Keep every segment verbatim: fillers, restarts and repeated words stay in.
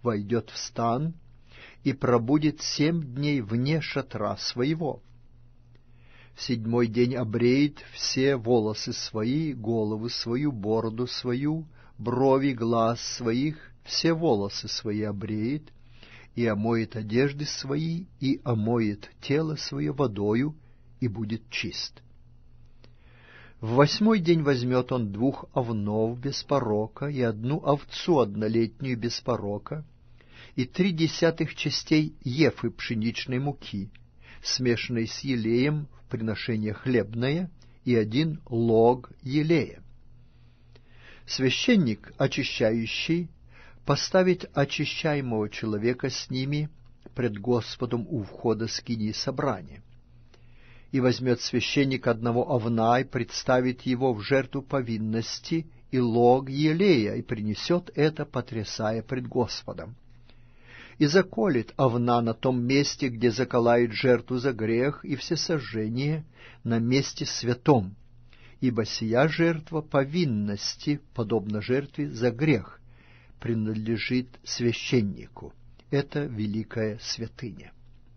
войдет в стан и пробудет семь дней вне шатра своего. В седьмой день обреет все волосы свои, голову свою, бороду свою, брови, глаз своих, все волосы свои обреет, и омоет одежды свои, и омоет тело свое водою, и будет чист. В восьмой день возьмет он двух овнов без порока и одну овцу однолетнюю без порока, и три десятых частей ефы пшеничной муки, смешанной с елеем в приношение хлебное, и один лог елея. Священник, очищающий, поставит очищаемого человека с ними пред Господом у входа скинии собрания. И возьмет священник одного овна и представит его в жертву повинности и лог елея, и принесет это, потрясая пред Господом. И заколет овна на том месте, где заколает жертву за грех и всесожжение, на месте святом, ибо сия жертва повинности, подобно жертве за грех, принадлежит священнику. Это великая святыня.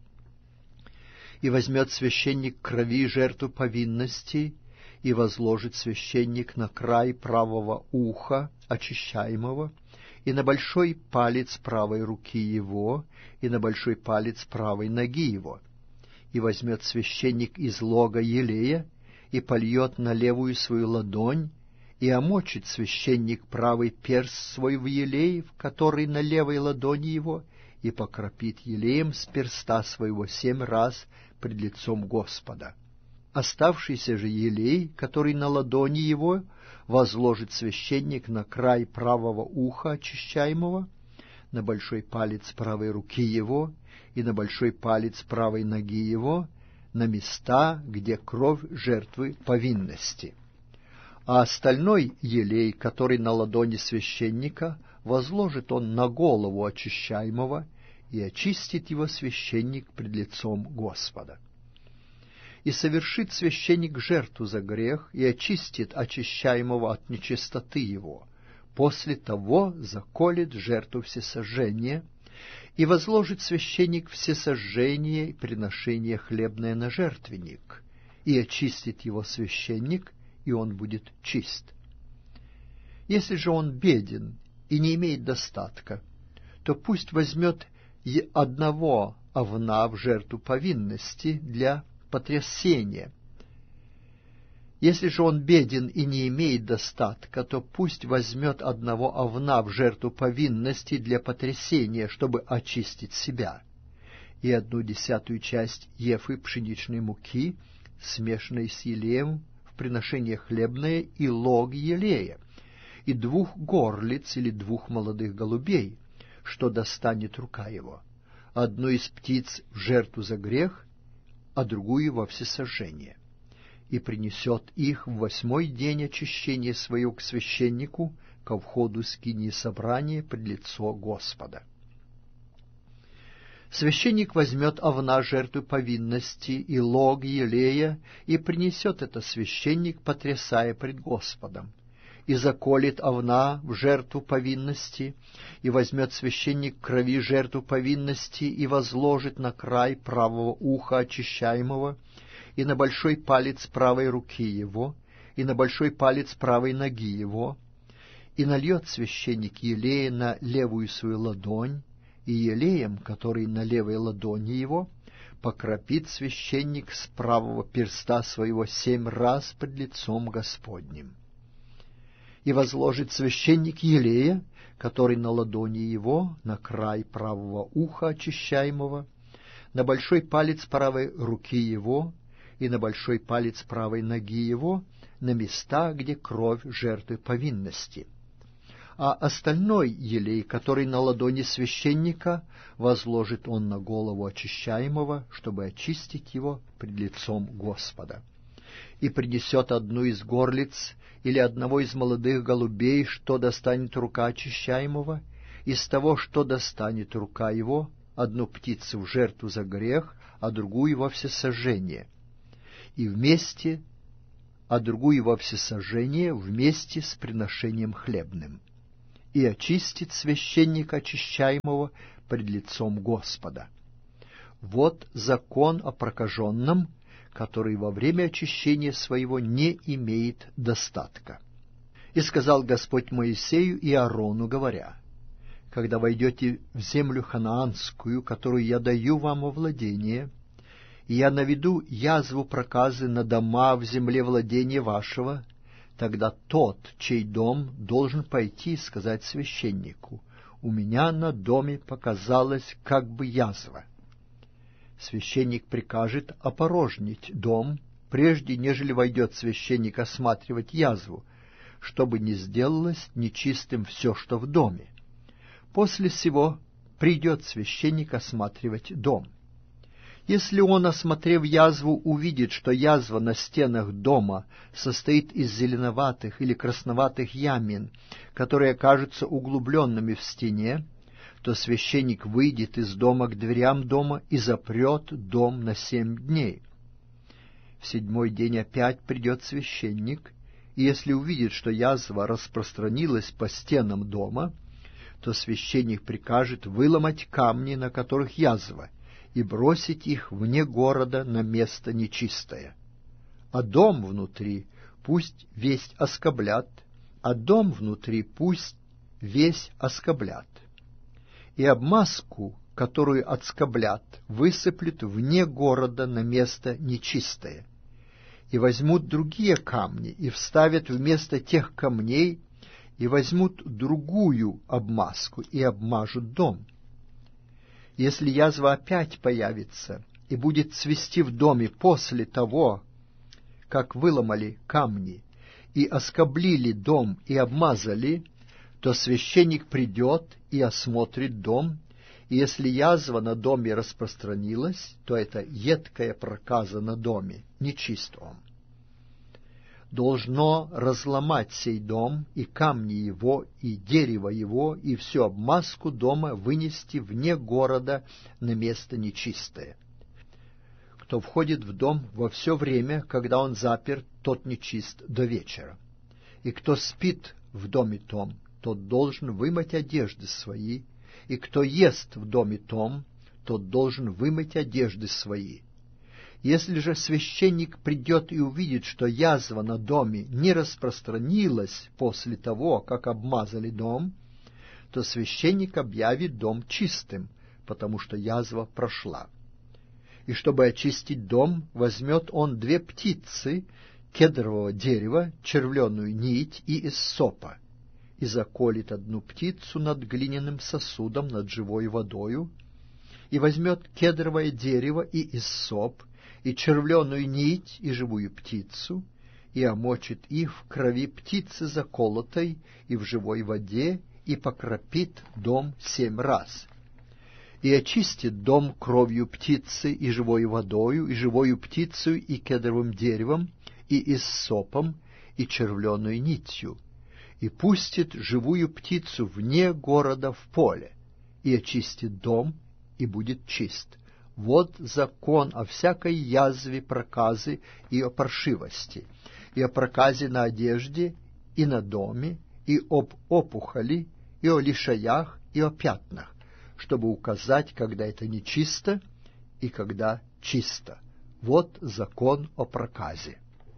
И возьмет священник крови жертву повинности, и возложит священник на край правого уха очищаемого, и на большой палец правой руки его, и на большой палец правой ноги его. И возьмет священник из лога елея, и польет на левую свою ладонь, и омочит священник правый перст свой в елей, в который на левой ладони его, и покропит елеем с перста своего семь раз пред лицом Господа. Оставшийся же елей, который на ладони его, возложит священник на край правого уха очищаемого, на большой палец правой руки его и на большой палец правой ноги его, на места, где кровь жертвы повинности. А остальной елей, который на ладони священника, возложит он на голову очищаемого, и очистит его священник пред лицом Господа. И совершит священник жертву за грех, и очистит очищаемого от нечистоты его. После того заколет жертву всесожжения, и возложит священник всесожжение и приношение хлебное на жертвенник, и очистит его священник, и он будет чист. Если же он беден и не имеет достатка, то пусть возьмет одного овна в жертву повинности для потрясения. Если же он беден и не имеет достатка, то пусть возьмет одного овна в жертву повинности для потрясения, чтобы очистить себя, и одну десятую часть ефы пшеничной муки, смешанной с елеем в приношение хлебное, и лог елея, и двух горлиц или двух молодых голубей, что достанет рука его, одну из птиц в жертву за грех, а другую во всесожжение. И принесет их в восьмой день очищения свое к священнику, ко входу скинии собрания пред лицо Господа. Священник возьмет овна жертвы повинности и лог елея, и принесет это священник, потрясая пред Господом, и заколет овна в жертву повинности, и возьмет священник крови жертву повинности, и возложит на край правого уха очищаемого, и на большой палец правой руки его, и на большой палец правой ноги его, и нальет священник елея на левую свою ладонь, и елеем, который на левой ладони его, покропит священник с правого перста своего семь раз пред лицом Господним. И возложит священник елея, который на ладони его, на край правого уха очищаемого, на большой палец правой руки его и на большой палец правой ноги его, на места, где кровь жертвы повинности. А остальной елей, который на ладони священника, возложит он на голову очищаемого, чтобы очистить его пред лицом Господа. И принесет одну из горлиц или одного из молодых голубей, что достанет рука очищаемого, из того, что достанет рука его, одну птицу в жертву за грех, а другую во всесожжение, и вместе, а другую во всесожжение вместе с приношением хлебным. и очистит священника очищаемого пред лицом Господа. Вот закон о прокаженном, который во время очищения своего не имеет достатка. И сказал Господь Моисею и Аарону, говоря: когда войдете в землю ханаанскую, которую я даю вам во владение, и я наведу язву проказы на дома в земле владения вашего, тогда тот, чей дом, должен пойти и сказать священнику: у меня на доме показалась как бы язва. Священник прикажет опорожнить дом, прежде нежели войдет священник осматривать язву, чтобы не сделалось нечистым все, что в доме. После сего придет священник осматривать дом. Если он, осмотрев язву, увидит, что язва на стенах дома состоит из зеленоватых или красноватых ямин, которые окажутся углубленными в стене, то священник выйдет из дома к дверям дома и запрет дом на семь дней. В седьмой день опять придет священник, и если увидит, что язва распространилась по стенам дома, то священник прикажет выломать камни, на которых язва, и бросить их вне города на место нечистое. А дом внутри пусть весь оскоблят, а дом внутри пусть весь оскоблят. И обмазку, которую отскоблят, высыплют вне города на место нечистое. И возьмут другие камни, и вставят вместо тех камней, и возьмут другую обмазку, и обмажут дом. Если язва опять появится и будет цвести в доме после того, как выломали камни, и оскоблили дом, и обмазали, то священник придет и осмотрит дом, и если язва на доме распространилась, то это едкая проказа на доме, нечист он. Должно разломать сей дом, и камни его, и дерево его, и всю обмазку дома вынести вне города на место нечистое. Кто входит в дом во все время, когда он заперт, тот нечист до вечера. И кто спит в доме том, тот должен вымыть одежды свои, и кто ест в доме том, тот должен вымыть одежды свои. Если же священник придет и увидит, что язва на доме не распространилась после того, как обмазали дом, то священник объявит дом чистым, потому что язва прошла. И чтобы очистить дом, возьмет он две птицы кедрового дерева, червленую нить и иссопа, и заколет одну птицу над глиняным сосудом, над живой водою, и возьмет кедровое дерево и иссоп, и червленую нить, и живую птицу, и омочит их в крови птицы заколотой и в живой воде, и покропит дом семь раз. И очистит дом кровью птицы, и живой водою, и живою птицей, и кедровым деревом, и иссопом, и червленой нитью, и пустит живую птицу вне города в поле, и очистит дом, и будет чист. Вот закон о всякой язве проказы и о паршивости, и о проказе на одежде, и на доме, и об опухоли, и о лишаях, и о пятнах, чтобы указать, когда это нечисто и когда чисто. Вот закон о проказе.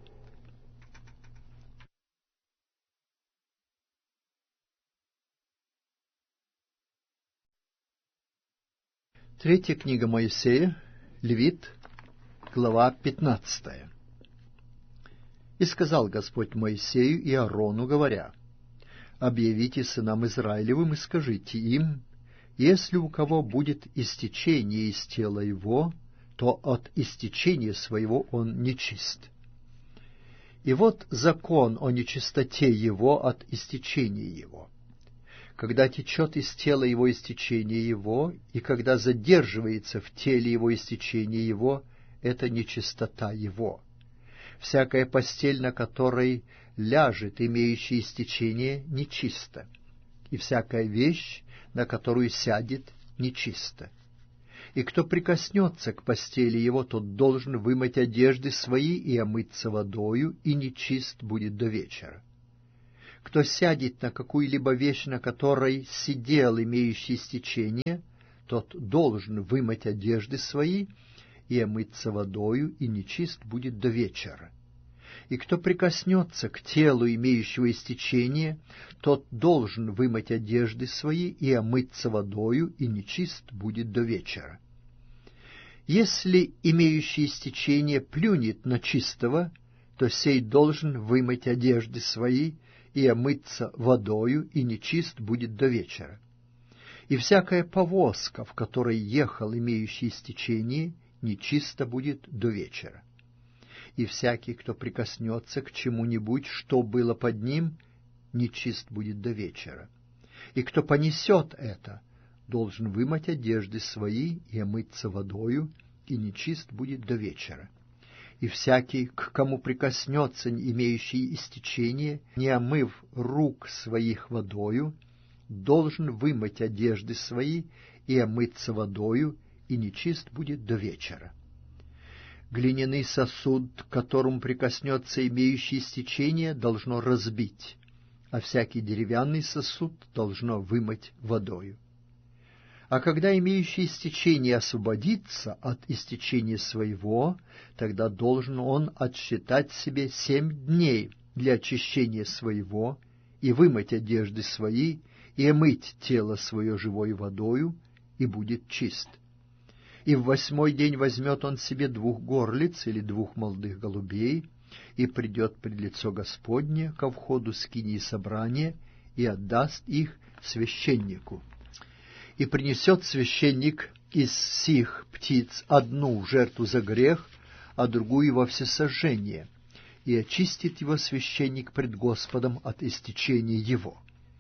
Третья книга Моисея, Левит, глава пятнадцатая. «И сказал Господь Моисею и Аарону, говоря: объявите сынам Израилевым и скажите им: если у кого будет истечение из тела его, то от истечения своего он нечист. И вот закон о нечистоте его от истечения его. Когда течет из тела его истечение его, и когда задерживается в теле его истечение его, это нечистота его. Всякая постель, на которой ляжет имеющий истечение, нечисто, и всякая вещь, на которую сядет, нечисто. И кто прикоснется к постели его, тот должен вымыть одежды свои и омыться водою, и нечист будет до вечера. Кто сядет на какую-либо вещь, на которой сидел имеющий истечение, тот должен вымыть одежды свои и омыться водою, и нечист будет до вечера. И кто прикоснется к телу имеющего истечение, тот должен вымыть одежды свои и омыться водою, и нечист будет до вечера. Если имеющий истечение плюнет на чистого, то сей должен вымыть одежды свои и омыться водою, и нечист будет до вечера. И всякая повозка, в которой ехал имеющий истечение, нечисто будет до вечера. И всякий, кто прикоснется к чему-нибудь, что было под ним, нечист будет до вечера. И кто понесет это, должен вымыть одежды свои и омыться водою, и нечист будет до вечера. И всякий, к кому прикоснется имеющий истечение, не омыв рук своих водою, должен вымыть одежды свои и омыться водою, и нечист будет до вечера. Глиняный сосуд, к которому прикоснется имеющий истечение, должно разбить, а всякий деревянный сосуд должно вымыть водою. А когда имеющий истечение освободится от истечения своего, тогда должен он отсчитать себе семь дней для очищения своего, и вымыть одежды свои, и омыть тело свое живой водою, и будет чист. И в восьмой день возьмет он себе двух горлиц или двух молодых голубей, и придет пред лицо Господне ко входу скинии собрания, и отдаст их священнику. И принесет священник из сих птиц одну в жертву за грех, а другую во всесожжение, и очистит его священник пред Господом от истечения его.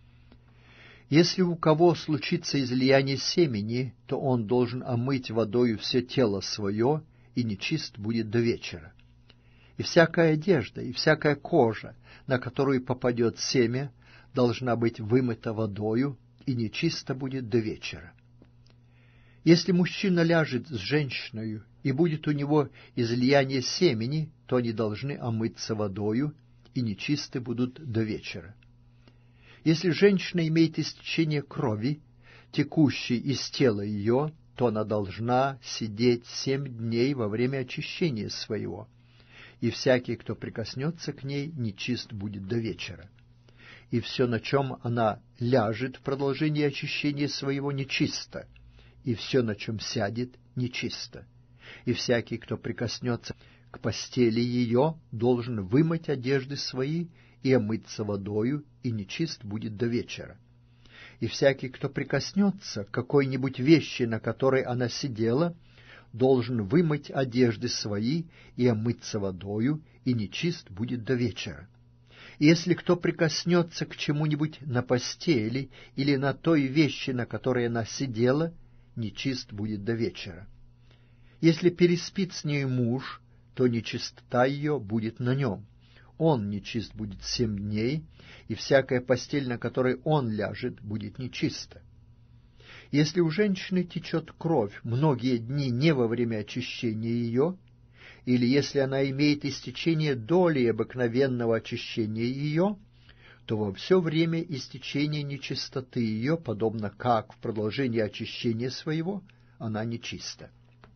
Если у кого случится излияние семени, то он должен омыть водою все тело свое, и нечист будет до вечера. И всякая одежда, и всякая кожа, на которую попадет семя, должна быть вымыта водою, и нечисто будет до вечера. Если мужчина ляжет с женщиной, и будет у него излияние семени, то они должны омыться водою, и нечисты будут до вечера. Если женщина имеет истечение крови, текущей из тела ее, то она должна сидеть семь дней во время очищения своего, и всякий, кто прикоснется к ней, нечист будет до вечера. И все, на чем она ляжет в продолжении очищения своего, нечисто, и все, на чем сядет, нечисто. И всякий, кто прикоснется к постели ее, должен вымыть одежды свои и омыться водою, и нечист будет до вечера. И всякий, кто прикоснется к какой-нибудь вещи, на которой она сидела, должен вымыть одежды свои и омыться водою, и нечист будет до вечера. И если кто прикоснется к чему-нибудь на постели или на той вещи, на которой она сидела, нечист будет до вечера. Если переспит с ней муж, то нечистота ее будет на нем. Он нечист будет семь дней, и всякая постель, на которой он ляжет, будет нечиста. Если у женщины течет кровь многие дни не во время очищения ее, или если она имеет истечение доли обыкновенного очищения ее, то во все время истечения нечистоты ее, подобно как в продолжении очищения своего, она нечиста.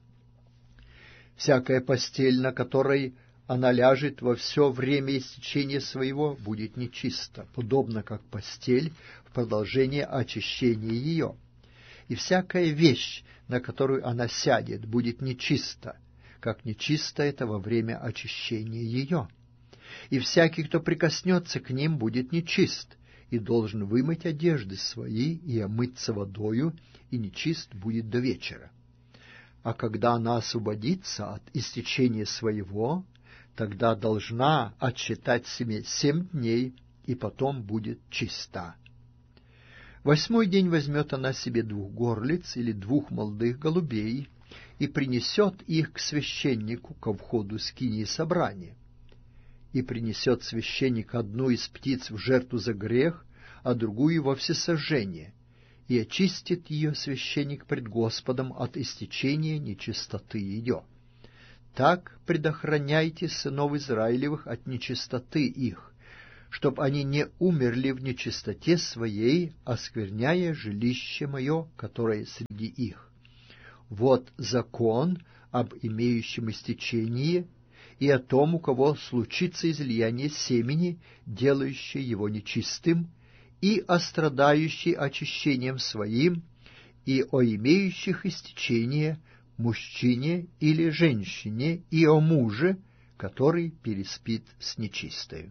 Всякая постель, на которой она ляжет во все время истечения своего, будет нечиста, подобно как постель в продолжении очищения ее. И всякая вещь, на которую она сядет, будет нечиста, как нечисто это во время очищения ее. И всякий, кто прикоснется к ним, будет нечист, и должен вымыть одежды свои и омыться водою, и нечист будет до вечера. А когда она освободится от истечения своего, тогда должна отсчитать себе семь дней, и потом будет чиста. Восьмой день возьмет она себе двух горлиц или двух молодых голубей, и принесет их к священнику ко входу скинии собрания. И принесет священник одну из птиц в жертву за грех, а другую во всесожжение, и очистит ее священник пред Господом от истечения нечистоты ее. Так предохраняйте сынов Израилевых от нечистоты их, чтоб они не умерли в нечистоте своей, оскверняя жилище мое, которое среди их. Вот закон об имеющем истечении и о том, у кого случится излияние семени, делающее его нечистым, и о страдающей очищением своим, и о имеющих истечение мужчине или женщине, и о муже, который переспит с нечистою.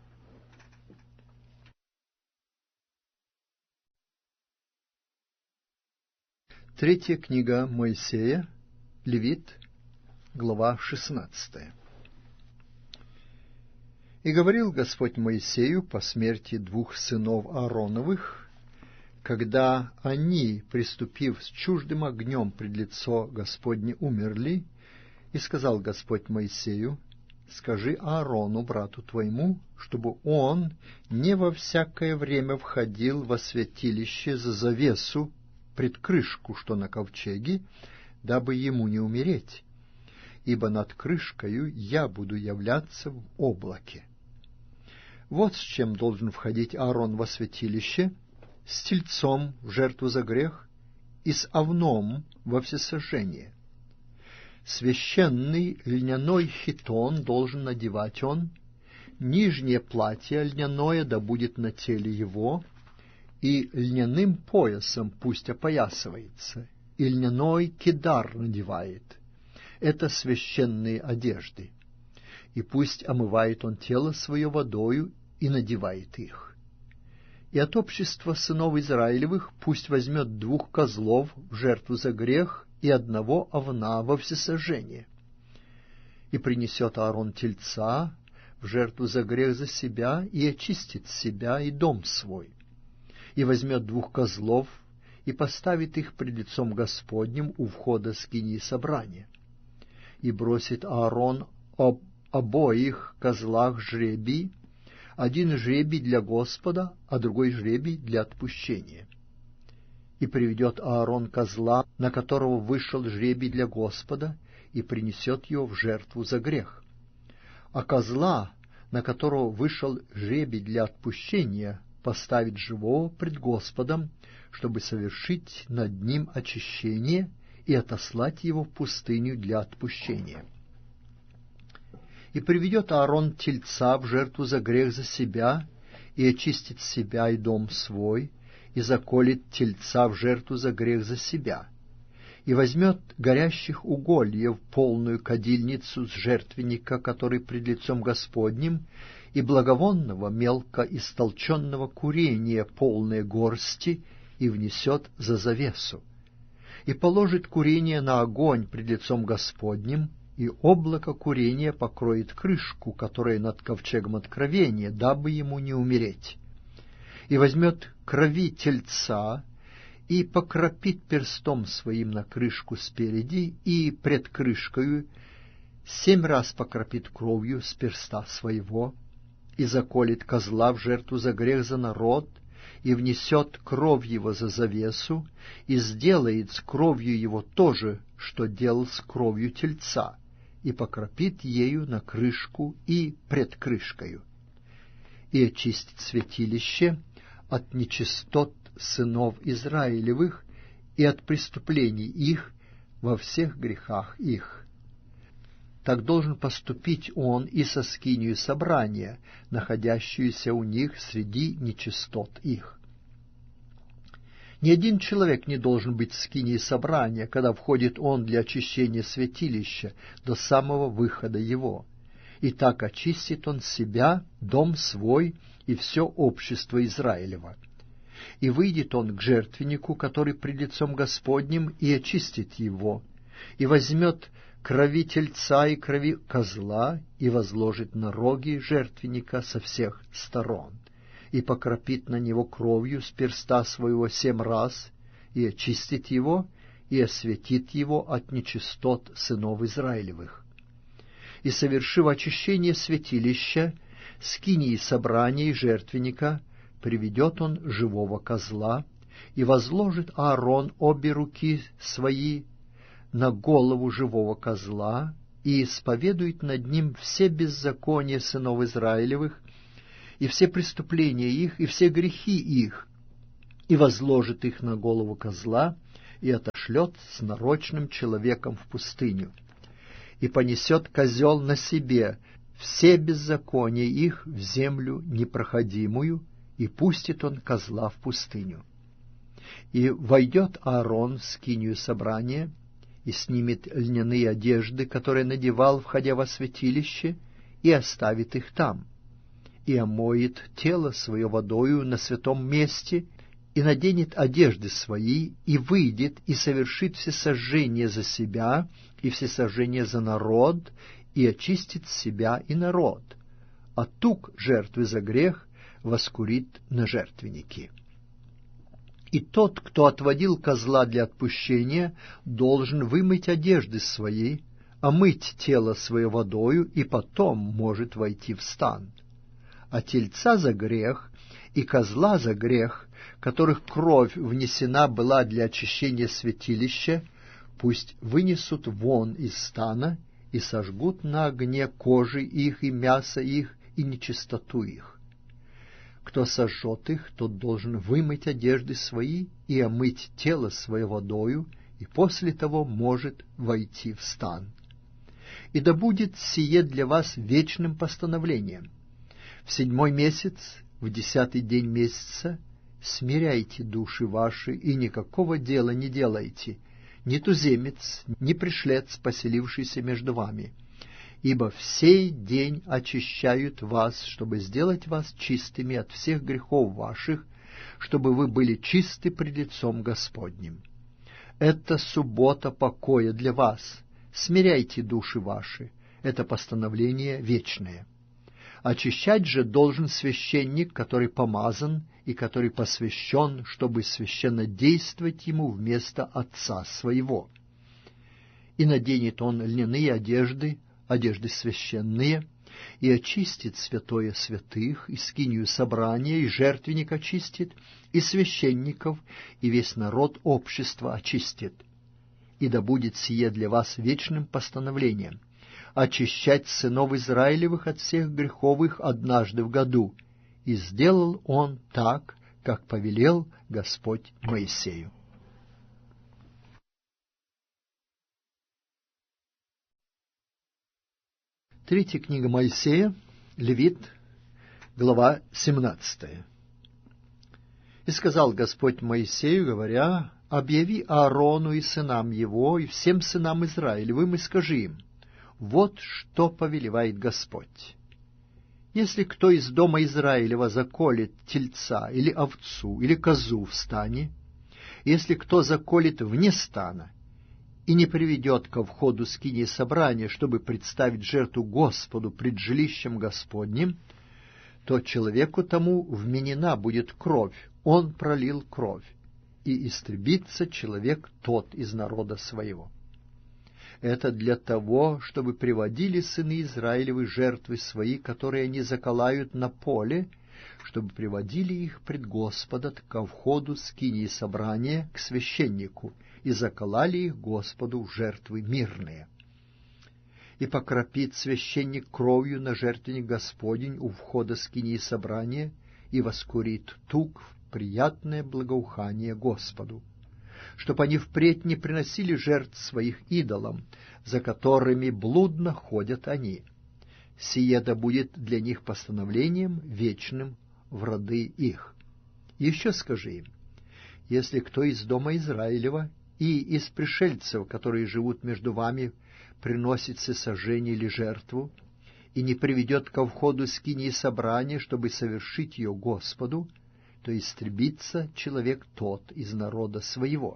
Третья книга Моисея, Левит, глава шестнадцатая. «И говорил Господь Моисею по смерти двух сынов Аароновых, когда они, приступив с чуждым огнем пред лицо Господне, умерли, и сказал Господь Моисею: скажи Аарону, брату твоему, чтобы он не во всякое время входил во святилище за завесу пред крышку, что на ковчеге, дабы ему не умереть, ибо над крышкою я буду являться в облаке. Вот с чем должен входить Аарон во святилище: с тельцом в жертву за грех и с овном во всесожжение. Священный льняной хитон должен надевать он, нижнее платье льняное да будет на теле его, и льняным поясом пусть опоясывается, и льняной кидар надевает. Это священные одежды. И пусть омывает он тело свое водою и надевает их. И от общества сынов Израилевых пусть возьмет двух козлов в жертву за грех и одного овна во всесожжение. И принесет Аарон тельца в жертву за грех за себя, и очистит себя и дом свой. И возьмет двух козлов, и поставит их пред лицом Господним у входа скинии собрания. И бросит Аарон об обоих козлах жребий, один жребий для Господа, а другой жребий для отпущения. И приведет Аарон козла, на которого вышел жребий для Господа, и принесет его в жертву за грех. А козла, на которого вышел жребий для отпущения, поставить живого пред Господом, чтобы совершить над ним очищение и отослать его в пустыню для отпущения. И приведет Аарон тельца в жертву за грех за себя, и очистит себя и дом свой, и заколет тельца в жертву за грех за себя, и возьмет горящих угольев полную кадильницу с жертвенника, который пред лицом Господним, и благовонного мелко истолченного курения полные горсти, и внесет за завесу, и положит курение на огонь пред лицом Господним, и облако курения покроет крышку, которая над ковчегом откровения, дабы ему не умереть. И возьмет крови тельца, и покропит перстом своим на крышку спереди, и пред крышкою семь раз покропит кровью с перста своего, и заколет козла в жертву за грех за народ, и внесет кровь его за завесу, и сделает с кровью его то же, что делал с кровью тельца, и покропит ею на крышку и пред крышкою, и очистит святилище от нечистот сынов Израилевых и от преступлений их во всех грехах их. Так должен поступить он и со скинию собрания, находящуюся у них среди нечистот их. Ни один человек не должен быть в скинии собрания, когда входит он для очищения святилища до самого выхода его. И так очистит он себя, дом свой и все общество Израилева. И выйдет он к жертвеннику, который пред лицом Господним, и очистит его, и возьмет крови тельца и крови козла, и возложит на роги жертвенника со всех сторон, и покропит на него кровью с перста своего семь раз, и очистит его, и осветит его от нечистот сынов Израилевых. И, совершив очищение святилища, скинии собрания и жертвенника, приведет он живого козла, и возложит Аарон обе руки свои на голову живого козла, и исповедует над ним все беззакония сынов Израилевых, и все преступления их, и все грехи их, и возложит их на голову козла, и отошлет с нарочным человеком в пустыню. И понесет козел на себе все беззакония их в землю непроходимую, и пустит он козла в пустыню. И войдет Аарон в скинию собрания, и снимет льняные одежды, которые надевал, входя во святилище, и оставит их там, и омоет тело свое водою на святом месте, и наденет одежды свои, и выйдет, и совершит всесожжение за себя, и всесожжение за народ, и очистит себя и народ, а тук жертвы за грех воскурит на жертвенники. И тот, кто отводил козла для отпущения, должен вымыть одежды свои, омыть тело свое водою, и потом может войти в стан. А тельца за грех и козла за грех, которых кровь внесена была для очищения святилища, пусть вынесут вон из стана и сожгут на огне кожи их и мясо их и нечистоту их. Кто сожжет их, тот должен вымыть одежды свои и омыть тело свое водою, и после того может войти в стан. И да будет сие для вас вечным постановлением. В седьмой месяц, в десятый день месяца, смиряйте души ваши, и никакого дела не делайте, ни туземец, ни пришлец, поселившийся между вами, ибо в сей день очищают вас, чтобы сделать вас чистыми от всех грехов ваших, чтобы вы были чисты пред лицом Господним. Это суббота покоя для вас. Смиряйте души ваши. Это постановление вечное. Очищать же должен священник, который помазан и который посвящен, чтобы священнодействовать ему вместо отца своего. И наденет он льняные одежды, одежды священные, и очистит святое святых, и скинию собрания, и жертвенник очистит, и священников, и весь народ общества очистит. И да будет сие для вас вечным постановлением — очищать сынов Израилевых от всех греховых однажды в году. И сделал он так, как повелел Господь Моисею. Третья книга Моисея, Левит, глава семнадцатая. «И сказал Господь Моисею, говоря: объяви Аарону и сынам его, и всем сынам Израилевым, и скажи им: вот что повелевает Господь. Если кто из дома Израилева заколет тельца, или овцу, или козу в стане, если кто заколет вне стана, и не приведет ко входу скинии собрания, чтобы представить жертву Господу пред жилищем Господним, то человеку тому вменена будет кровь, он пролил кровь, и истребится человек тот из народа своего. Это для того, чтобы приводили сыны Израилевы жертвы свои, которые они заколают на поле, чтобы приводили их пред Господа ко входу скинии собрания к священнику, и заколали их Господу в жертвы мирные. И покропит священник кровью на жертвенник Господень у входа скинии собрания, и воскурит тук в приятное благоухание Господу, чтоб они впредь не приносили жертв своих идолам, за которыми блудно ходят они. Сие да будет для них постановлением вечным в роды их. Еще скажи им: если кто из дома Израилева и из пришельцев, которые живут между вами, приносит всесожжение или жертву, и не приведет ко входу скинии собрания, чтобы совершить ее Господу, то истребится человек тот из народа своего.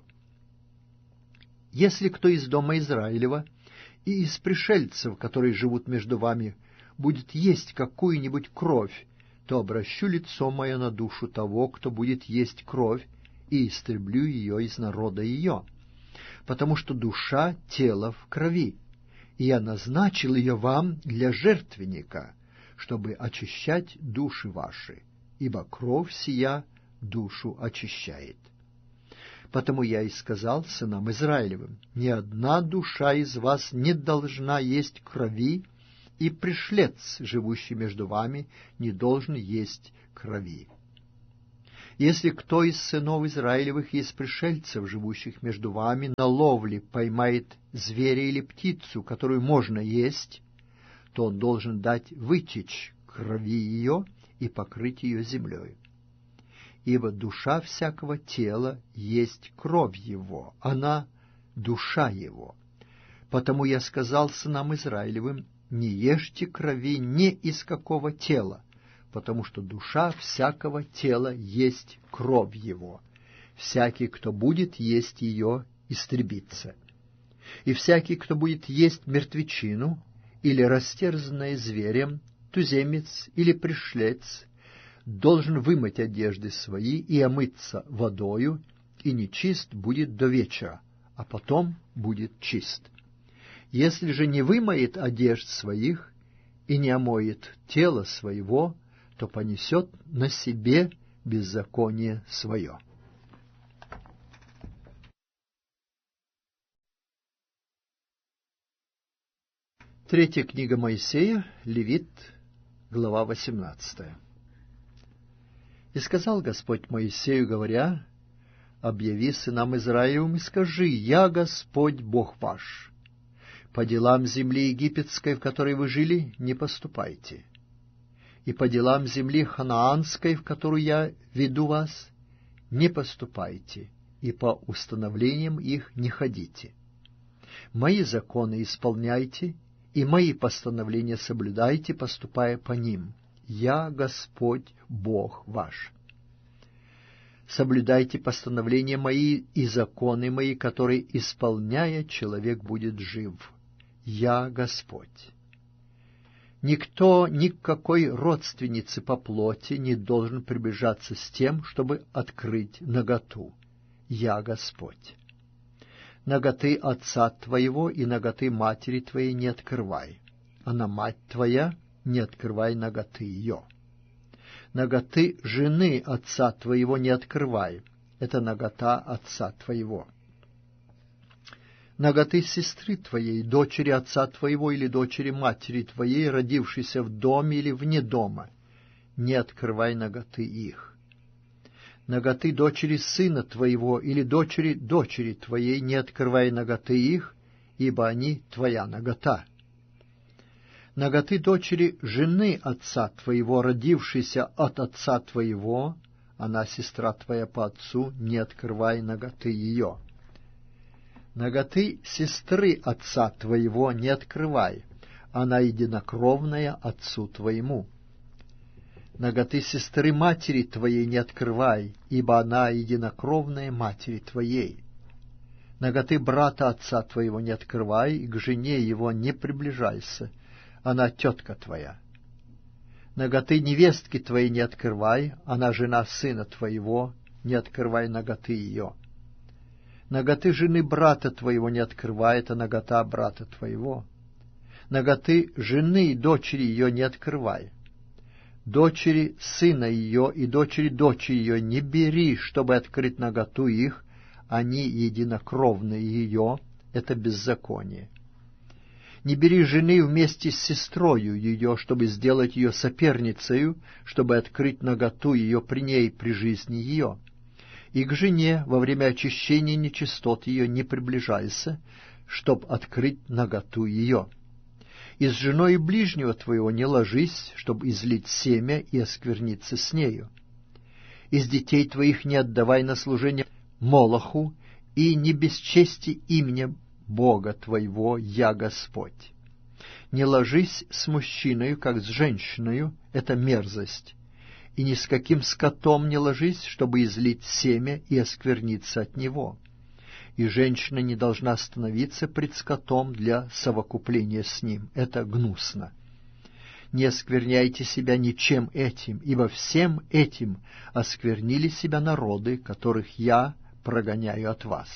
Если кто из дома Израилева и из пришельцев, которые живут между вами, будет есть какую-нибудь кровь, то обращу лицо мое на душу того, кто будет есть кровь, и истреблю ее из народа ее, потому что душа тела в крови, и я назначил ее вам для жертвенника, чтобы очищать души ваши, ибо кровь сия душу очищает. Потому я и сказал сынам Израилевым: ни одна душа из вас не должна есть крови, и пришлец, живущий между вами, не должен есть крови. Если кто из сынов Израилевых из пришельцев, живущих между вами, на ловле поймает зверя или птицу, которую можно есть, то он должен дать вытечь крови ее и покрыть ее землей. Ибо душа всякого тела есть кровь его, она — душа его. Потому я сказал сынам Израилевым: не ешьте крови ни из какого тела, потому что душа всякого тела есть кровь его. Всякий, кто будет есть ее, истребится. И всякий, кто будет есть мертвечину или растерзанное зверем, туземец или пришлец, должен вымыть одежды свои и омыться водою, и нечист будет до вечера, а потом будет чист. Если же не вымоет одежд своих и не омоет тело своего, то понесет на себе беззаконие свое. Третья книга Моисея, Левит, глава восемнадцатая. «И сказал Господь Моисею, говоря: объяви сынам Израилевым и скажи: я Господь Бог ваш. По делам земли египетской, в которой вы жили, не поступайте, и по делам земли ханаанской, в которую я веду вас, не поступайте, и по установлениям их не ходите. Мои законы исполняйте, и мои постановления соблюдайте, поступая по ним. Я Господь Бог ваш. Соблюдайте постановления мои и законы мои, которые, исполняя, человек будет жив. Я Господь. Никто ни к какой родственнице по плоти не должен приближаться с тем, чтобы открыть наготу. Я Господь. Наготы отца твоего и наготы матери твоей не открывай, а на мать твоя не открывай наготы ее. Наготы жены отца твоего не открывай, это нагота отца твоего. Наготы сестры твоей, дочери отца твоего или дочери матери твоей, родившейся в доме или вне дома, не открывай наготы их. Наготы дочери сына твоего или дочери дочери твоей, не открывай наготы их, ибо они твоя нагота. Наготы дочери жены отца твоего, родившейся от отца твоего, она сестра твоя по отцу, не открывай наготы ее. Наготы сестры отца твоего не открывай, она единокровная отцу твоему. Наготы сестры матери твоей не открывай, ибо она единокровная матери твоей. Наготы брата отца твоего не открывай, и к жене его не приближайся, она тетка твоя. Наготы невестки твоей не открывай, она жена сына твоего, не открывай наготы ее. Наготы жены брата твоего не открывай, это нагота брата твоего. Наготы жены и дочери ее не открывай. Дочери сына ее и дочери дочери ее не бери, чтобы открыть наготу их, они единокровные ее, это беззаконие. Не бери жены вместе с сестрою ее, чтобы сделать ее соперницею, чтобы открыть наготу ее при ней, при жизни ее. И к жене во время очищения нечистот ее не приближайся, чтоб открыть наготу ее. И с женой ближнего твоего не ложись, чтобы излить семя и оскверниться с нею. Из детей твоих не отдавай на служение Молоху, и не бесчести имя Бога твоего, я Господь. Не ложись с мужчиною, как с женщиною, это мерзость, и ни с каким скотом не ложись, чтобы излить семя и оскверниться от него. И женщина не должна становиться пред скотом для совокупления с ним, это гнусно. Не оскверняйте себя ничем этим, ибо всем этим осквернили себя народы, которых я прогоняю от вас.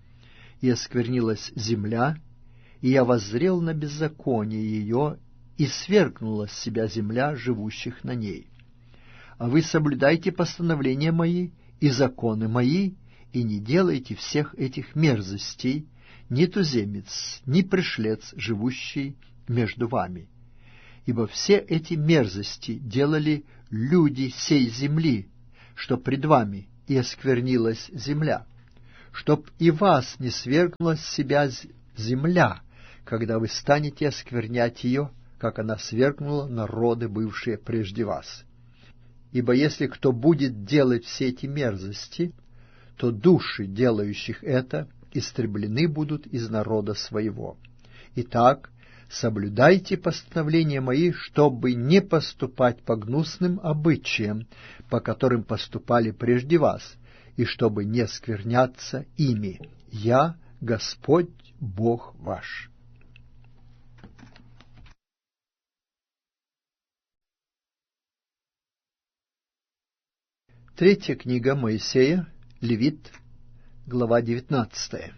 И осквернилась земля, и я воззрел на беззаконие ее, и свергнула с себя земля живущих на ней. А вы соблюдайте постановления мои и законы мои, и не делайте всех этих мерзостей, ни туземец, ни пришлец, живущий между вами. ибо все эти мерзости делали люди сей земли, что пред вами и осквернилась земля, чтоб и вас не свергнула с себя земля, когда вы станете осквернять ее, как она свергнула народы, бывшие прежде вас. Ибо если кто будет делать все эти мерзости, то души, делающих это, истреблены будут из народа своего. Итак, соблюдайте постановления мои, чтобы не поступать по гнусным обычаям, по которым поступали прежде вас, и чтобы не скверняться ими. Я Господь Бог ваш». Третья книга Моисея, Левит, глава девятнадцатая.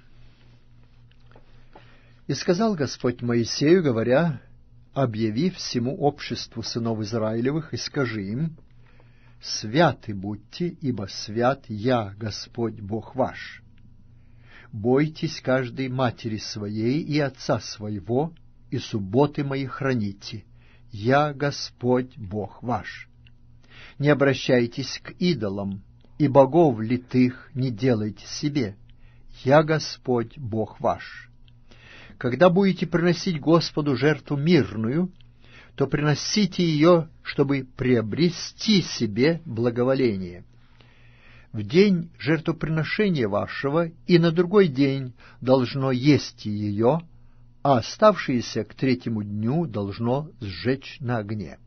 «И сказал Господь Моисею, говоря: объяви всему обществу сынов Израилевых, и скажи им: святы будьте, ибо свят я, Господь Бог ваш. Бойтесь каждой матери своей и отца своего, и субботы мои храните. Я Господь Бог ваш. Не обращайтесь к идолам, и богов литых не делайте себе. Я Господь Бог ваш. Когда будете приносить Господу жертву мирную, то приносите ее, чтобы приобрести себе благоволение. В день жертвоприношения вашего и на другой день должно есть ее, а оставшееся к третьему дню должно сжечь на огне.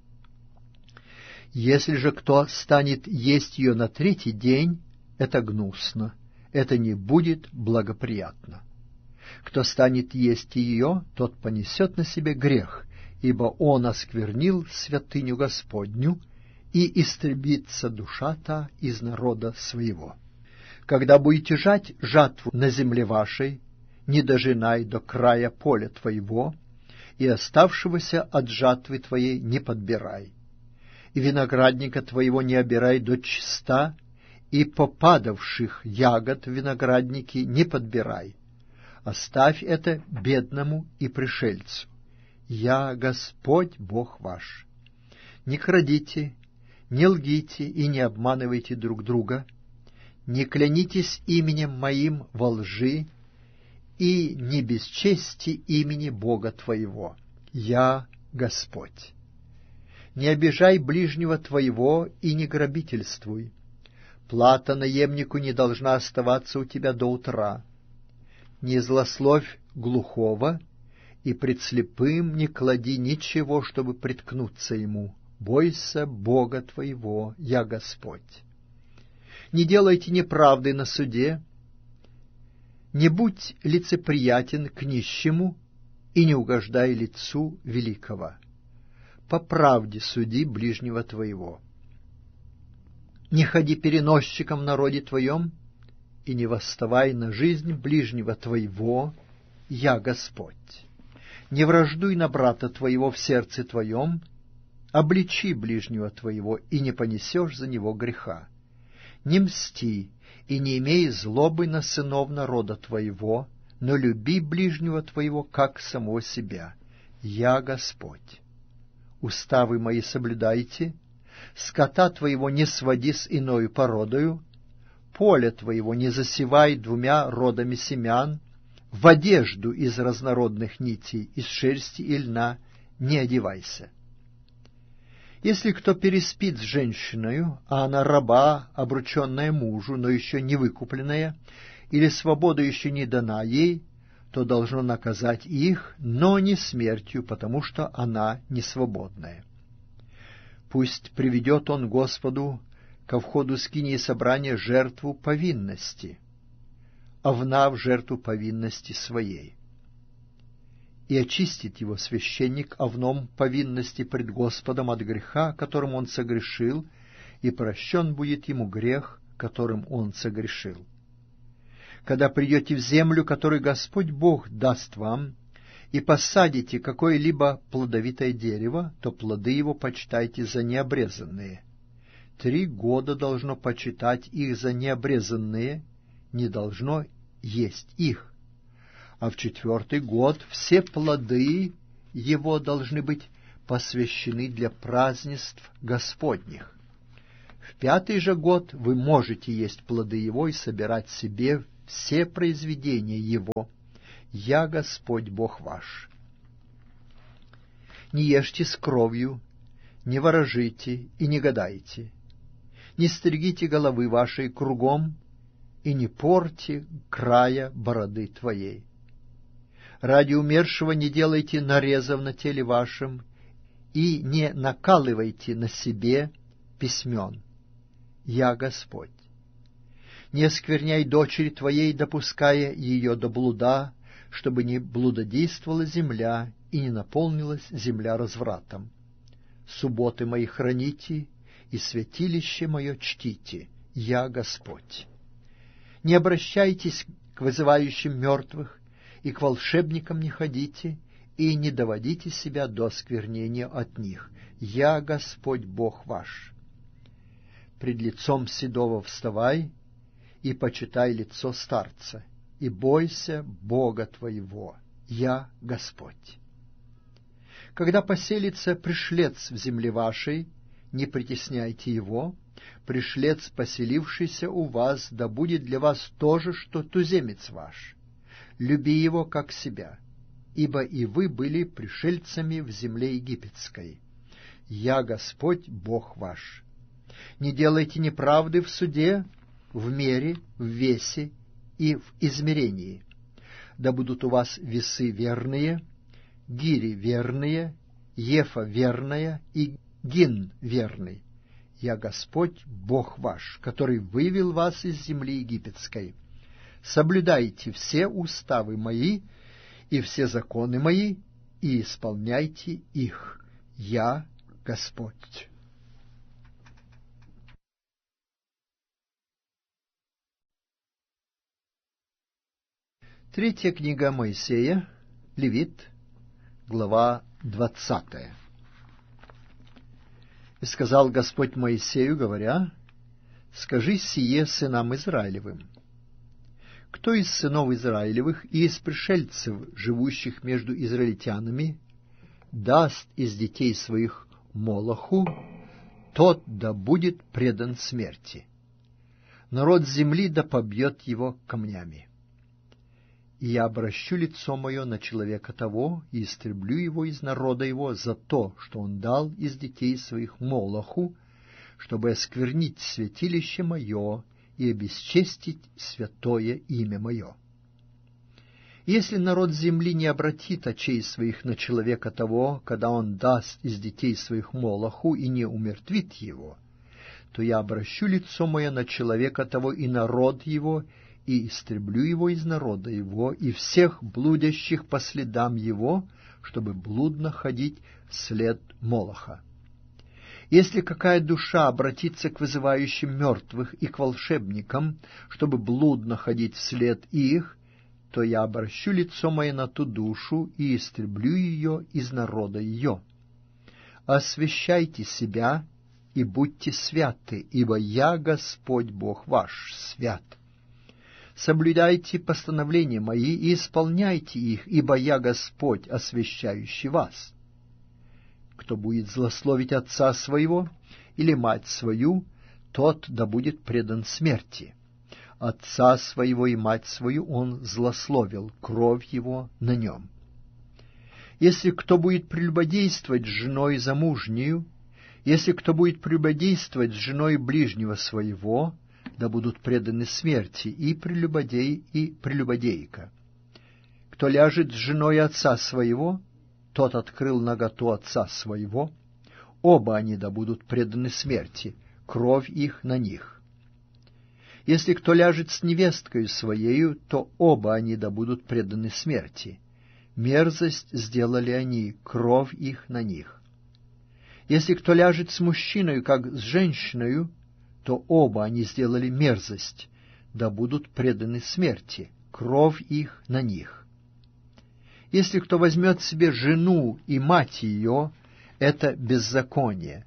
Если же кто станет есть ее на третий день, это гнусно, это не будет благоприятно. Кто станет есть ее, тот понесет на себе грех, ибо он осквернил святыню Господню, и истребится душа та из народа своего. Когда будете жать жатву на земле вашей, не дожинай до края поля твоего, и оставшегося от жатвы твоей не подбирай. И виноградника твоего не обирай до чиста, и попадавших ягод в винограднике не подбирай. Оставь это бедному и пришельцу. Я Господь Бог ваш. Не крадите, не лгите и не обманывайте друг друга, не клянитесь именем моим во лжи, и не бесчести имени Бога твоего. Я Господь. Не обижай ближнего твоего и не грабительствуй. Плата наемнику не должна оставаться у тебя до утра. Не злословь глухого, и пред слепым не клади ничего, чтобы приткнуться ему. Бойся Бога твоего, я Господь. Не делайте неправды на суде, не будь лицеприятен к нищему и не угождай лицу великого. По правде суди ближнего твоего. Не ходи переносчиком в народе твоем, и не восставай на жизнь ближнего твоего, я Господь. Не враждуй на брата твоего в сердце твоем, обличи ближнего твоего, и не понесешь за него греха. Не мсти, и не имей злобы на сынов народа твоего, но люби ближнего твоего, как самого себя. Я Господь. Уставы мои соблюдайте, скота твоего не своди с иною породою, поле твоего не засевай двумя родами семян, в одежду из разнородных нитей, из шерсти и льна не одевайся. Если кто переспит с женщиною, а она раба, обрученная мужу, но еще не выкупленная, или свобода еще не дана ей, то должно наказать их, но не смертью, потому что она не свободная. Пусть приведет он Господу ко входу скинии собрания жертву повинности, овна в жертву повинности своей. И очистит его священник овном повинности пред Господом от греха, которым он согрешил, и прощен будет ему грех, которым он согрешил. Когда придете в землю, которую Господь Бог даст вам, и посадите какое-либо плодовитое дерево, то плоды его почитайте за необрезанные. Три года должно почитать их за необрезанные, не должно есть их. А в четвертый год все плоды его должны быть посвящены для празднеств Господних. В пятый же год вы можете есть плоды его и собирать себе все произведения его. Я Господь Бог ваш. Не ешьте с кровью, не ворожите и не гадайте, не стригите головы вашей кругом и не порти края бороды твоей. Ради умершего не делайте нарезов на теле вашем и не накалывайте на себе письмен. Я Господь. Не оскверняй дочери твоей, допуская ее до блуда, чтобы не блудодействовала земля и не наполнилась земля развратом. Субботы мои храните, и святилище мое чтите. Я Господь. Не обращайтесь к вызывающим мертвых, и к волшебникам не ходите, и не доводите себя до осквернения от них. Я Господь Бог ваш. Пред лицом седого вставай, и почитай лицо старца, и бойся Бога твоего. Я Господь. Когда поселится пришлец в земле вашей, не притесняйте его. Пришлец, поселившийся у вас, да будет для вас то же, что туземец ваш. Люби его, как себя, ибо и вы были пришельцами в земле египетской. Я Господь Бог ваш. Не делайте неправды в суде, в мере, в весе и в измерении. Да будут у вас весы верные, гири верные, ефа верная и гин верный. Я Господь Бог ваш, который вывел вас из земли египетской. Соблюдайте все уставы мои и все законы мои, и исполняйте их. Я Господь. Третья книга Моисея, Левит, глава двадцатая. И сказал Господь Моисею, говоря: «Скажи сие сынам Израилевым. Кто из сынов Израилевых и из пришельцев, живущих между израильтянами, даст из детей своих Молоху, тот да будет предан смерти. Народ земли да побьет его камнями. И я обращу лицо мое на человека того и истреблю его из народа его за то, что он дал из детей своих Молоху, чтобы осквернить святилище мое и обесчестить святое имя мое. Если народ земли не обратит очей своих на человека того, когда он даст из детей своих Молоху и не умертвит его, то я обращу лицо мое на человека того и народ его, и истреблю его из народа его, и всех блудящих по следам его, чтобы блудно ходить вслед Молоха. Если какая душа обратится к вызывающим мертвых и к волшебникам, чтобы блудно ходить вслед их, то я обращу лицо мое на ту душу и истреблю ее из народа ее. Освящайте себя и будьте святы, ибо я Господь Бог ваш свят. Соблюдайте постановления мои и исполняйте их, ибо я Господь, освящающий вас. Кто будет злословить отца своего или мать свою, тот да будет предан смерти. Отца своего и мать свою он злословил, кровь его на нем. Если кто будет прелюбодействовать с женой замужнею, если кто будет прелюбодействовать с женой ближнего своего, да будут преданы смерти и прелюбодей, и прелюбодейка. Кто ляжет с женой отца своего, тот открыл наготу отца своего, оба они да будут преданы смерти, кровь их на них. Если кто ляжет с невесткою своею, то оба они да будут преданы смерти. Мерзость сделали они, кровь их на них. Если кто ляжет с мужчиной, как с женщиной, то оба они сделали мерзость, да будут преданы смерти, кровь их на них. Если кто возьмет себе жену и мать ее, это беззаконие.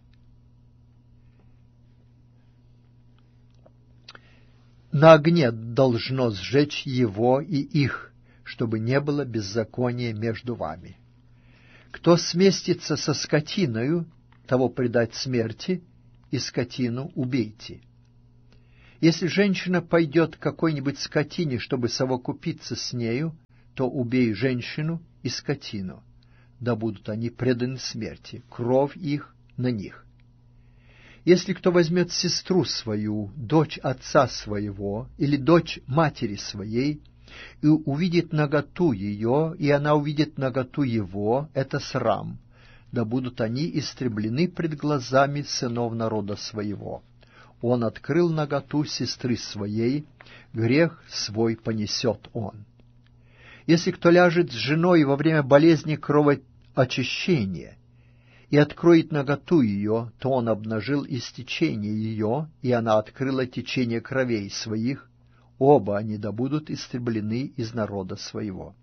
На огне должно сжечь его и их, чтобы не было беззакония между вами. Кто сместится со скотиною, того предать смерти, и скотину убейте. Если женщина пойдет к какой-нибудь скотине, чтобы совокупиться с нею, то убей женщину и скотину, да будут они преданы смерти, кровь их на них. Если кто возьмет сестру свою, дочь отца своего или дочь матери своей, и увидит наготу ее, и она увидит наготу его, это срам, да будут они истреблены пред глазами сынов народа своего. Он открыл наготу сестры своей, грех свой понесет он. Если кто ляжет с женой во время болезни кровоочищения и откроет наготу ее, то он обнажил истечение ее, и она открыла течение кровей своих, оба они да будут истреблены из народа своего.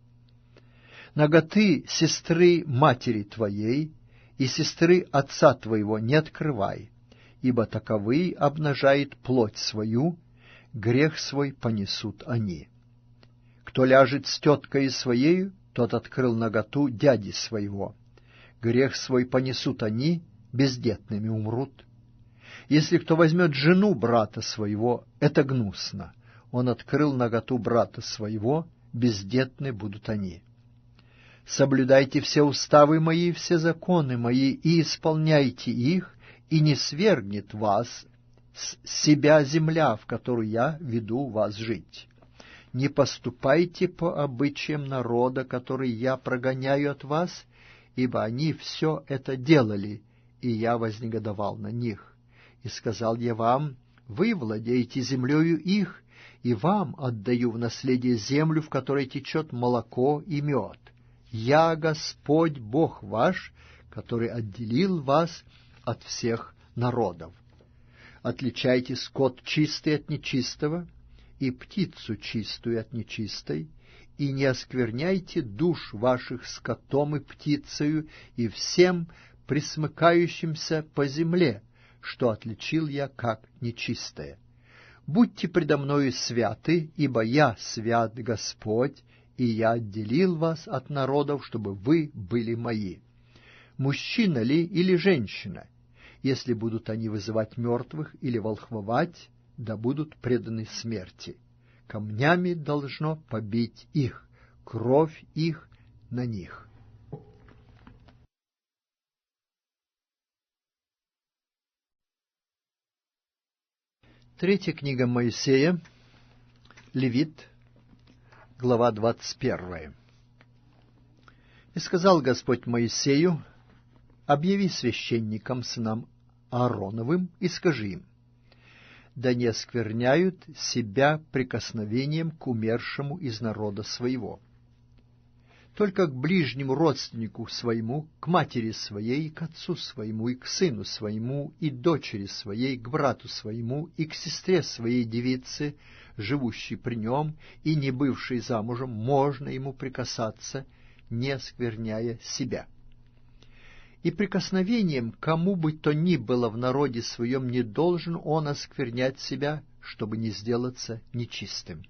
Наготы сестры матери твоей и сестры отца твоего не открывай, ибо таковые обнажает плоть свою, грех свой понесут они. Кто ляжет с теткой своей, тот открыл наготу дяди своего. Грех свой понесут они, бездетными умрут. Если кто возьмет жену брата своего, это гнусно. Он открыл наготу брата своего, бездетны будут они. Соблюдайте все уставы мои, все законы мои, и исполняйте их, и не свергнет вас с себя земля, в которую я веду вас жить. Не поступайте по обычаям народа, который я прогоняю от вас, ибо они все это делали, и я вознегодовал на них. И сказал я вам, вы владеете землею их, и вам отдаю в наследие землю, в которой течет молоко и мед. Я Господь Бог ваш, который отделил вас от всех народов. Отличайте скот чистый от нечистого, и птицу чистую от нечистой, и не оскверняйте душ ваших скотом и птицею, и всем пресмыкающимся по земле, что отличил я как нечистое. Будьте предо мною святы, ибо я свят Господь, и я отделил вас от народов, чтобы вы были мои. Мужчина ли или женщина, если будут они вызывать мертвых или волхвовать, да будут преданы смерти. Камнями должно побить их, кровь их на них. Третья книга Моисея, Левит, глава двадцать первая. «И сказал Господь Моисею, объяви священникам сынам Аароновым и скажи им, да не оскверняют себя прикосновением к умершему из народа своего. Только к ближнему родственнику своему, к матери своей, к отцу своему, и к сыну своему, и дочери своей, к брату своему, и к сестре своей девице, живущей при нем, и не бывшей замужем, можно ему прикасаться, не оскверняя себя. И прикосновением кому бы то ни было в народе своем не должен он осквернять себя, чтобы не сделаться нечистым.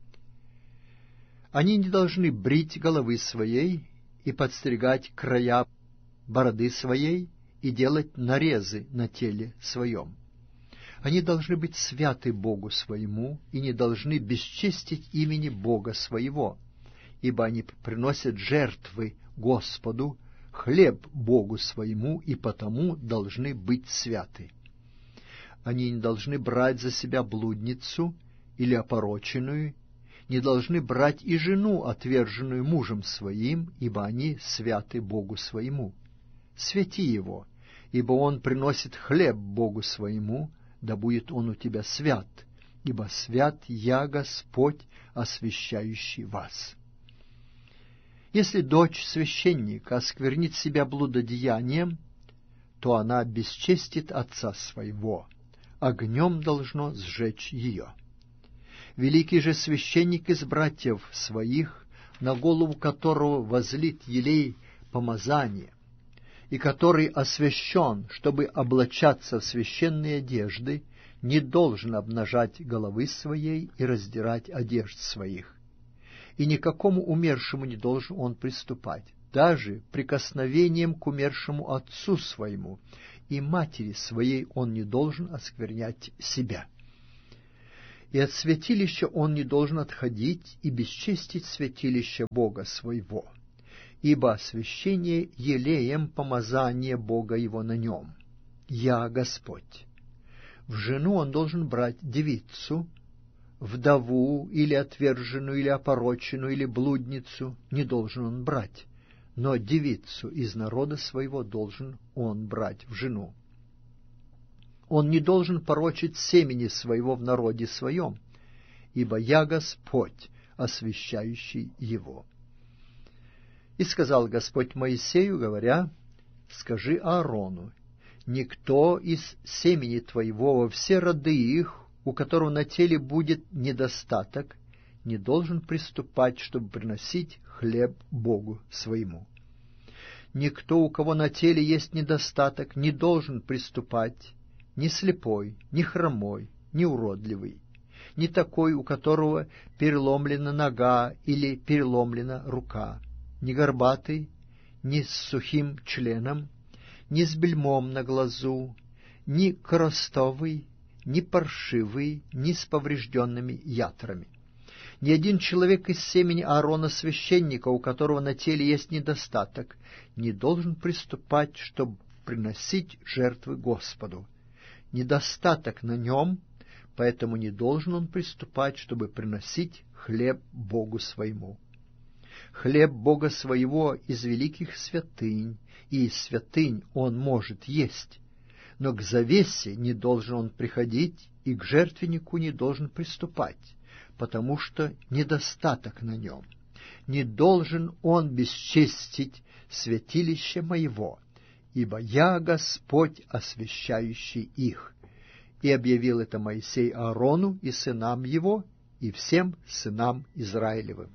Они не должны брить головы своей и подстригать края бороды своей и делать нарезы на теле своем. Они должны быть святы Богу своему и не должны бесчестить имени Бога своего, ибо они приносят жертвы Господу, хлеб Богу своему, и потому должны быть святы. Они не должны брать за себя блудницу или опороченную, не должны брать и жену, отверженную мужем своим, ибо они святы Богу своему. Святи его, ибо он приносит хлеб Богу своему, да будет он у тебя свят, ибо свят я Господь, освящающий вас. Если дочь священника осквернит себя блудодеянием, то она бесчестит отца своего, огнем должно сжечь ее. Великий же священник из братьев своих, на голову которого возлит елей помазания, и который освящен, чтобы облачаться в священные одежды, не должен обнажать головы своей и раздирать одежд своих. И никакому умершему не должен он приступать, даже прикосновением к умершему отцу своему и матери своей он не должен осквернять себя. И от святилища он не должен отходить и бесчестить святилище Бога своего, ибо освящение елеем помазание Бога его на нем. Я Господь. В жену он должен брать девицу, вдову или отверженную, или опороченную, или блудницу не должен он брать, но девицу из народа своего должен он брать в жену. Он не должен порочить семени своего в народе своем, ибо я Господь, освящающий его. И сказал Господь Моисею, говоря: скажи Аарону: никто из семени твоего во все роды их, у которого на теле будет недостаток, не должен приступать, чтобы приносить хлеб Богу своему. Никто, у кого на теле есть недостаток, не должен приступать, ни слепой, ни хромой, ни уродливый, ни такой, у которого переломлена нога или переломлена рука, ни горбатый, ни с сухим членом, ни с бельмом на глазу, ни коростовый, ни паршивый, ни с поврежденными ятрами. Ни один человек из семени Аарона священника, у которого на теле есть недостаток, не должен приступать, чтобы приносить жертвы Господу. Недостаток на нем, поэтому не должен он приступать, чтобы приносить хлеб Богу своему. Хлеб Бога своего из великих святынь, и из святынь он может есть, но к завесе не должен он приходить, и к жертвеннику не должен приступать, потому что недостаток на нем. Не должен он бесчестить святилище моего, ибо я Господь, освящающий их. И объявил это Моисей Аарону и сынам его, и всем сынам Израилевым.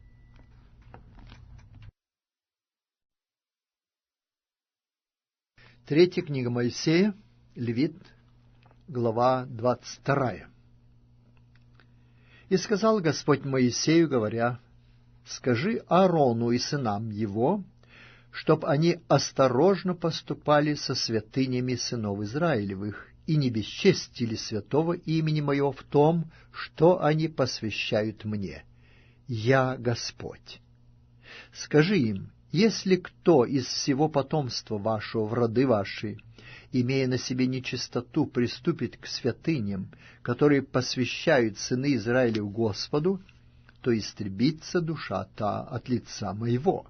Третья книга Моисея, Левит, глава двадцать вторая. «И сказал Господь Моисею, говоря: скажи Аарону и сынам его, чтоб они осторожно поступали со святынями сынов Израилевых и не бесчестили святого имени моего в том, что они посвящают мне. Я Господь. Скажи им: если кто из всего потомства вашего в роды ваши, имея на себе нечистоту, приступит к святыням, которые посвящают сыны Израилев Господу, то истребится душа та от лица моего.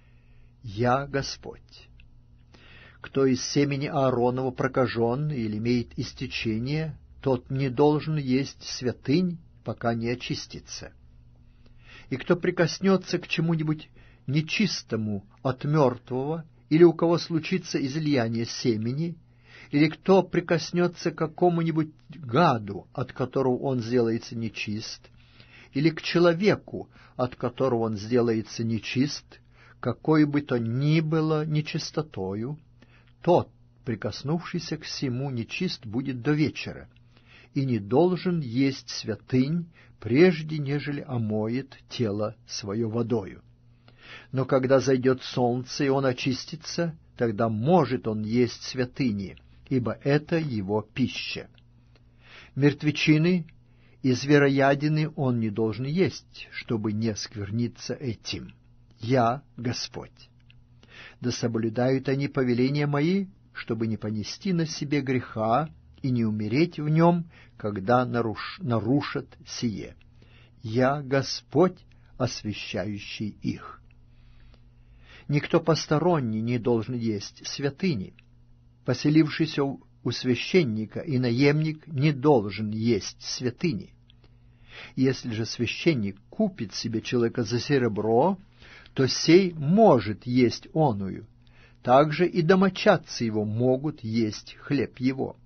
Я Господь. Кто из семени Ааронова прокажен или имеет истечение, тот не должен есть святынь, пока не очистится. И кто прикоснется к чему-нибудь нечистому от мертвого, или у кого случится излияние семени, или кто прикоснется к какому-нибудь гаду, от которого он сделается нечист, или к человеку, от которого он сделается нечист, какой бы то ни было нечистотою, тот, прикоснувшийся к сему, нечист будет до вечера, и не должен есть святынь, прежде нежели омоет тело свое водою. Но когда зайдет солнце, и он очистится, тогда может он есть святыни, ибо это его пища. Мертвечины и звероядины он не должен есть, чтобы не скверниться этим. Я Господь. Да соблюдают они повеления мои, чтобы не понести на себе греха и не умереть в нем, когда наруш... нарушат сие. Я Господь, освящающий их. Никто посторонний не должен есть святыни. Поселившийся у священника и наемник не должен есть святыни. Если же священник купит себе человека за серебро, то сей может есть оную. Также и домочадцы его могут есть хлеб его.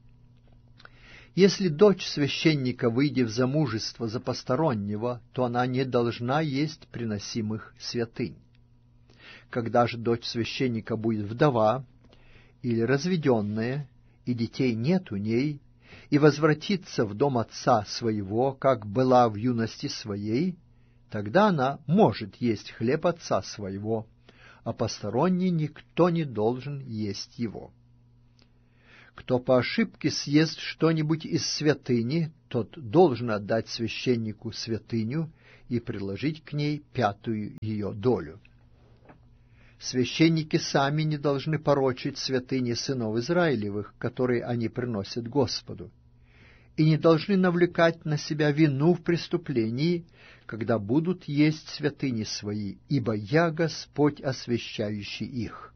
Если дочь священника, выйдя в замужество за постороннего, то она не должна есть приносимых святынь. Когда же дочь священника будет вдова или разведенная, и детей нет у ней, и возвратится в дом отца своего, как была в юности своей, тогда она может есть хлеб отца своего, а посторонний никто не должен есть его. Кто по ошибке съест что-нибудь из святыни, тот должен отдать священнику святыню и приложить к ней пятую ее долю. Священники сами не должны порочить святыни сынов Израилевых, которые они приносят Господу, и не должны навлекать на себя вину в преступлении, когда будут есть святыни свои, ибо я Господь, освящающий их.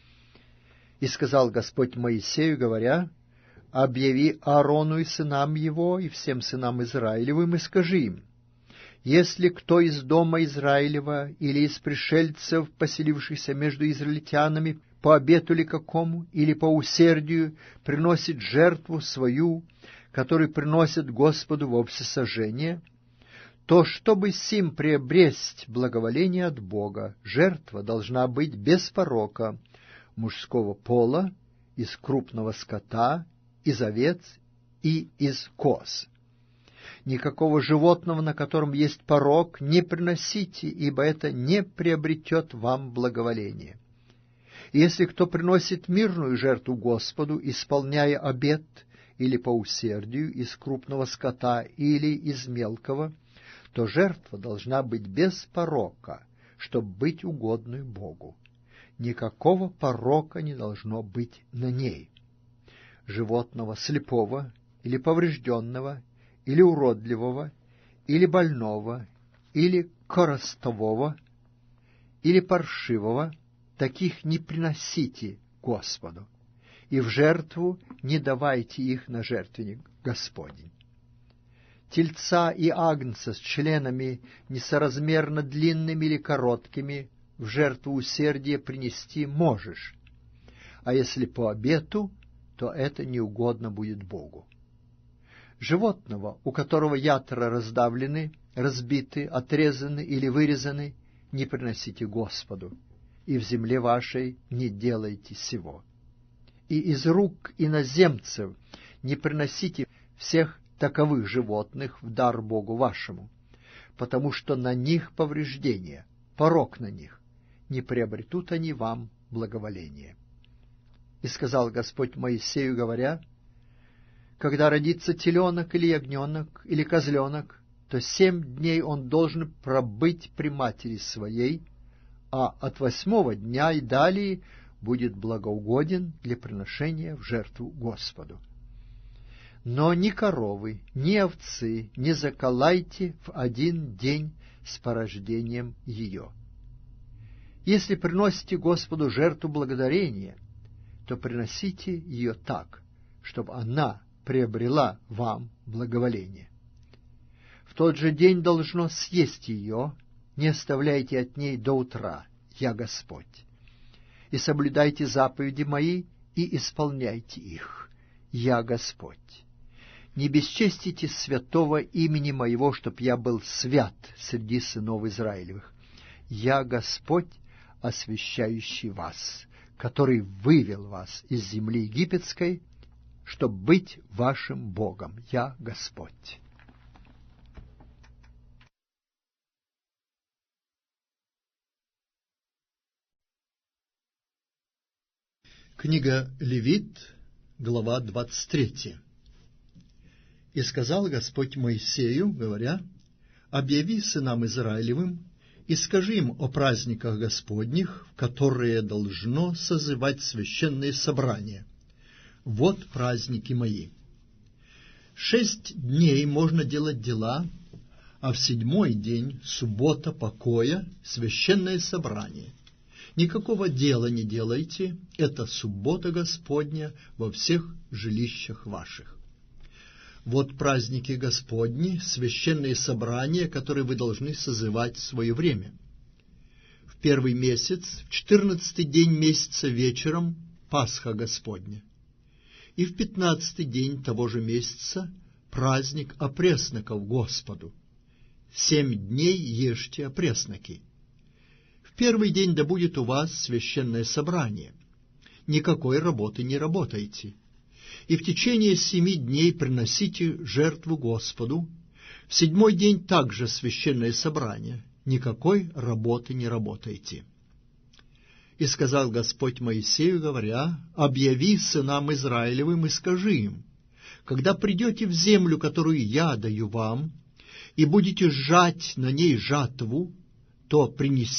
И сказал Господь Моисею, говоря: «Объяви Аарону и сынам его, и всем сынам Израилевым, и скажи им: если кто из дома Израилева или из пришельцев, поселившихся между израильтянами, по обету ли какому, или по усердию, приносит жертву свою, которую приносит Господу во всесожжение, то, чтобы сим приобресть благоволение от Бога, жертва должна быть без порока, мужского пола, из крупного скота, из овец и из коз. Никакого животного, на котором есть порок, не приносите, ибо это не приобретет вам благоволение. И если кто приносит мирную жертву Господу, исполняя обет, или по усердию, из крупного скота, или из мелкого, то жертва должна быть без порока, чтобы быть угодной Богу. Никакого порока не должно быть на ней. Животного слепого, или поврежденного, или уродливого, или больного, или коростового, или паршивого, таких не приносите Господу, и в жертву не давайте их на жертвенник Господень. Тельца и агнца с членами несоразмерно длинными или короткими в жертву усердия принести можешь, а если по обету, то это неугодно будет Богу. Животного, у которого ятра раздавлены, разбиты, отрезаны или вырезаны, не приносите Господу, и в земле вашей не делайте сего. И из рук иноземцев не приносите всех таковых животных в дар Богу вашему, потому что на них повреждение, порок на них, не приобретут они вам благоволение. И сказал Господь Моисею, говоря: когда родится теленок или ягненок или козленок, то семь дней он должен пробыть при матери своей, а от восьмого дня и далее будет благоугоден для приношения в жертву Господу. Но ни коровы, ни овцы не заколайте в один день с порождением ее. Если приносите Господу жертву благодарения, то приносите ее так, чтобы она приобрела вам благоволение. В тот же день должно съесть ее, не оставляйте от ней до утра, я Господь. И соблюдайте заповеди мои и исполняйте их, я Господь. Не бесчестите святого имени моего, чтоб я был свят среди сынов Израилевых. Я Господь, освящающий вас, который вывел вас из земли египетской, чтоб быть вашим Богом. Я Господь. Книга Левит, глава двадцать третья. «И сказал Господь Моисею, говоря: объяви сынам Израилевым и скажи им о праздниках Господних, в которые должно созывать священные собрания. Вот праздники мои. Шесть дней можно делать дела, а в седьмой день, суббота покоя, священное собрание. Никакого дела не делайте, это суббота Господня во всех жилищах ваших. Вот праздники Господни, священные собрания, которые вы должны созывать в свое время. В первый месяц, в четырнадцатый день месяца вечером, Пасха Господня. И в пятнадцатый день того же месяца праздник опресноков Господу. Семь дней ешьте опресноки. В первый день да будет у вас священное собрание. Никакой работы не работайте. И в течение семи дней приносите жертву Господу. В седьмой день также священное собрание. Никакой работы не работайте. И сказал Господь Моисею, говоря: «Объяви сынам Израилевым и скажи им: когда придете в землю, которую я даю вам, и будете жать на ней жатву, то принесите